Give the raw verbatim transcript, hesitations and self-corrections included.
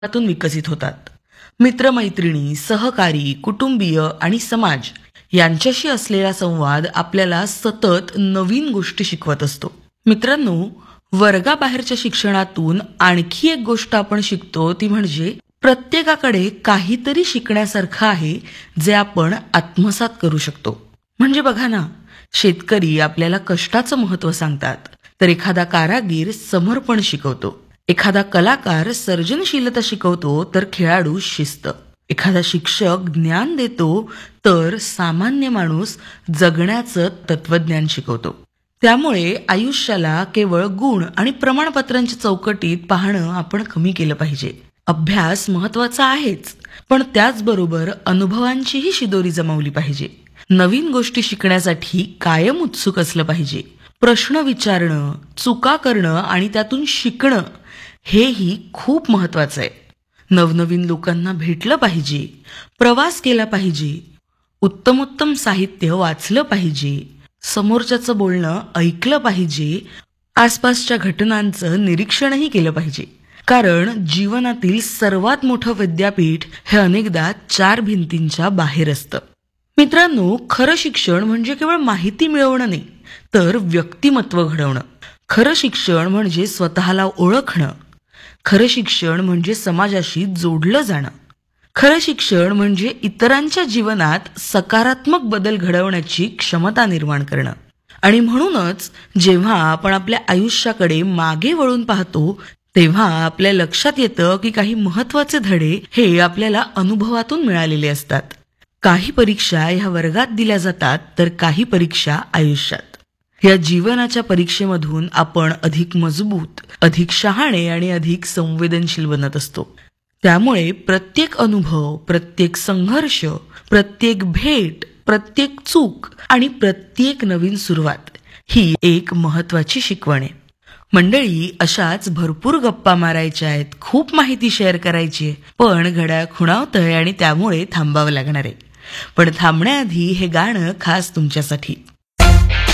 त्यातून विकसित होतात. मित्रमैत्रिणी, सहकारी, कुटुंबीय आणि समाज यांच्याशी असलेला संवाद आपल्याला सतत नवीन गोष्टी शिकवत असतो. मित्रांनो, वर्गाबाहेरच्या शिक्षणातून आणखी एक गोष्ट आपण शिकतो ती म्हणजे प्रत्येकाकडे काहीतरी शिकण्यासारखं आहे जे आपण आत्मसात करू शकतो. म्हणजे बघा ना, शेतकरी आपल्याला कष्टाचं महत्त्व सांगतात, तर एखादा कारागीर समर्पण शिकवतो. एखादा कलाकार सर्जनशीलता शिकवतो, तर खेळाडू शिस्त. एखादा शिक्षक ज्ञान देतो, तर सामान्य माणूस जगण्याचं तत्वज्ञान शिकवतो. त्यामुळे आयुष्याला केवळ गुण आणि प्रमाणपत्रांच्या चौकटीत पाहणं आपण कमी केलं पाहिजे. अभ्यास महत्वाचा आहेच, पण त्याचबरोबर अनुभवांचीही शिदोरी जमवली पाहिजे. नवीन गोष्टी शिकण्यासाठी कायम उत्सुक असलं पाहिजे. प्रश्न विचारणं, चुका करणं आणि त्यातून शिकणं हेही खूप महत्वाचं आहे. नवनवीन लोकांना भेटलं पाहिजे, प्रवास केला पाहिजे, उत्तमोत्तम साहित्य वाचलं पाहिजे, समोरच्याचं बोलणं ऐकलं पाहिजे, आसपासच्या घटनांचं निरीक्षणही केलं पाहिजे. कारण जीवनातील सर्वात मोठं विद्यापीठ हे अनेकदा चार भिंतींच्या बाहेर असतं. मित्रांनो, खरं शिक्षण म्हणजे केवळ माहिती मिळवणं नाही, तर व्यक्तिमत्व घडवणं. खरं शिक्षण म्हणजे स्वतःला ओळखणं. खरं शिक्षण म्हणजे समाजाशी जोडलं जाणं. खरं शिक्षण म्हणजे इतरांच्या जीवनात सकारात्मक बदल घडवण्याची क्षमता निर्माण करणं. आणि म्हणूनच जेव्हा आपण आपल्या आयुष्याकडे मागे वळून पाहतो, तेव्हा आपल्या लक्षात येतं की काही महत्वाचे धडे हे आपल्याला अनुभवातून मिळालेले असतात. काही परीक्षा ह्या वर्गात दिल्या जातात, तर काही परीक्षा आयुष्यात. या जीवनाच्या परीक्षेमधून आपण अधिक मजबूत, अधिक शहाणे आणि अधिक संवेदनशील बनत असतो. त्यामुळे प्रत्येक अनुभव, प्रत्येक संघर्ष, प्रत्येक भेट, प्रत्येक चूक आणि प्रत्येक नवीन सुरुवात ही एक महत्वाची शिकवण आहे. मंडळी, अशाच भरपूर गप्पा मारायच्या आहेत, खूप माहिती शेअर करायची आहे, पण घड्याळ खुणावतंय आणि त्यामुळे थांबावं लागणार आहे. पण थांबण्याआधी हे गाणं खास तुमच्यासाठी.